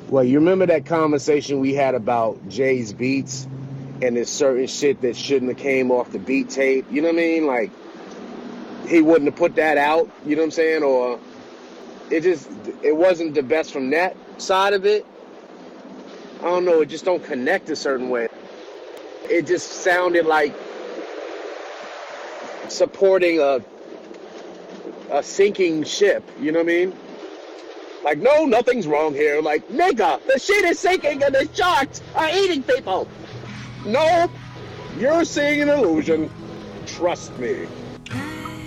Well, you remember that conversation we had about Jay's beats and there's certain shit that shouldn't have came off the beat tape. You know what I mean? Like he wouldn't have put that out. You know what I'm saying? Or it wasn't the best from that side of it. I don't know. It just don't connect a certain way. It just sounded like supporting a sinking ship. You know what I mean? Like, no, nothing's wrong here. Like, nigga, the shit is sinking and the sharks are eating people. No, you're seeing an illusion. Trust me.